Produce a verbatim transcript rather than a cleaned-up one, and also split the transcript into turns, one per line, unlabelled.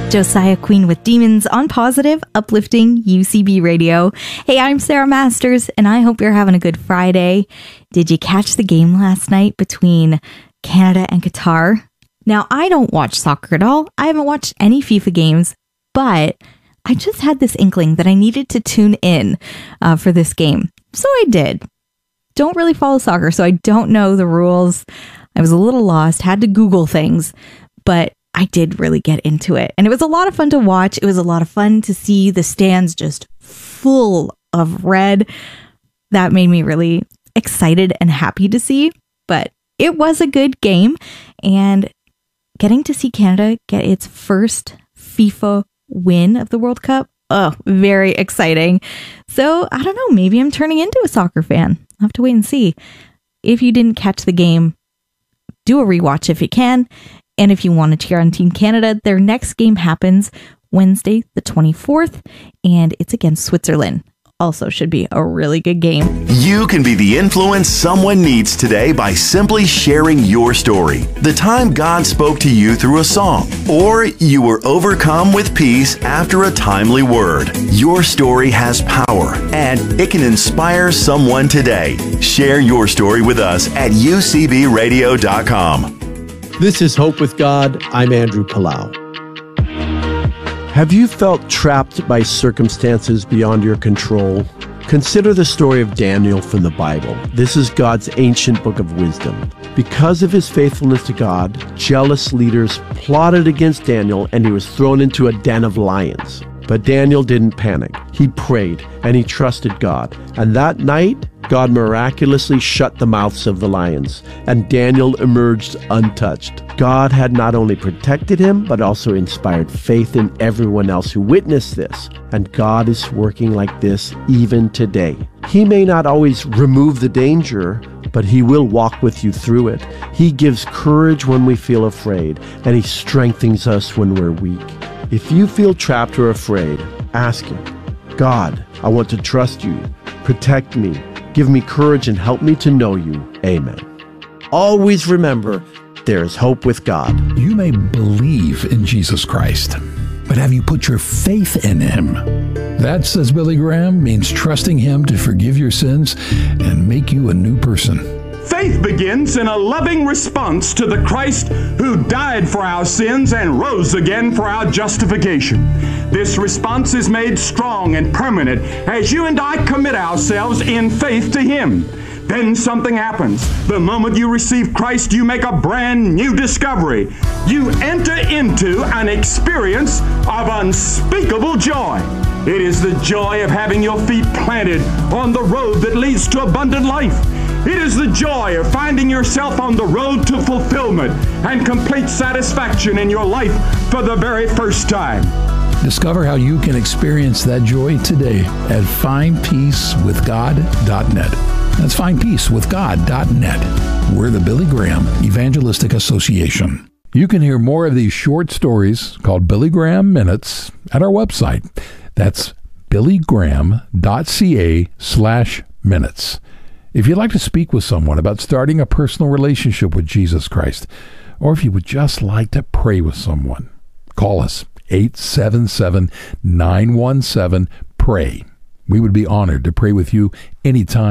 Josiah Queen with Demons on positive, uplifting U C B Radio. Hey, I'm Sarah Masters, and I hope you're having a good Friday. Did you catch the game last night between Canada and Qatar? Now, I don't watch soccer at all. I haven't watched any FIFA games, but I just had this inkling that I needed to tune in uh, for this game. So I did. Don't really follow soccer, so I don't know the rules. I was a little lost, had to Google things, but I did really get into it. And it was a lot of fun to watch. It was a lot of fun to see the stands just full of red. That made me really excited and happy to see. But it was a good game. And getting to see Canada get its first FIFA win of the World Cup, oh, very exciting. So I don't know, maybe I'm turning into a soccer fan. I'll have to wait and see. If you didn't catch the game, do a rewatch if you can. And if you want to cheer on Team Canada, their next game happens Wednesday, the twenty-fourth, and it's against Switzerland. Also should be a really good game.
You can be the influence someone needs today by simply sharing your story. The time God spoke to you through a song, or you were overcome with peace after a timely word. Your story has power, and it can inspire someone today. Share your story with us at u c b radio dot com.
This is Hope with God. I'm Andrew Palau. Have you felt trapped by circumstances beyond your control? Consider the story of Daniel from the Bible. This is God's ancient book of wisdom. Because of his faithfulness to God, jealous leaders plotted against Daniel, and he was thrown into a den of lions. But Daniel didn't panic. He prayed and he trusted God. And that night, God miraculously shut the mouths of the lions, and Daniel emerged untouched. God had not only protected him, but also inspired faith in everyone else who witnessed this. And God is working like this even today. He may not always remove the danger, but he will walk with you through it. He gives courage when we feel afraid, and he strengthens us when we're weak. If you feel trapped or afraid, ask him, God, I want to trust you. Protect me. Give me courage and help me to know you. Amen. Always remember, there is hope with God.
You may believe in Jesus Christ, but have you put your faith in him? That, says Billy Graham, means trusting him to forgive your sins and make you a new person.
Faith begins in a loving response to the Christ who died for our sins and rose again for our justification. This response is made strong and permanent as you and I commit ourselves in faith to him. Then something happens. The moment you receive Christ, you make a brand new discovery. You enter into an experience of unspeakable joy. It is the joy of having your feet planted on the road that leads to abundant life. It is the joy of finding yourself on the road to fulfillment and complete satisfaction in your life for the very first time.
Discover how you can experience that joy today at find peace with god dot net. That's find peace with god dot net. We're the Billy Graham Evangelistic Association. You can hear more of these short stories called Billy Graham Minutes at our website. That's billygraham.ca slash minutes. If you'd like to speak with someone about starting a personal relationship with Jesus Christ, or if you would just like to pray with someone, call us eight seven seven, nine one seven, P R A Y. We would be honored to pray with you anytime.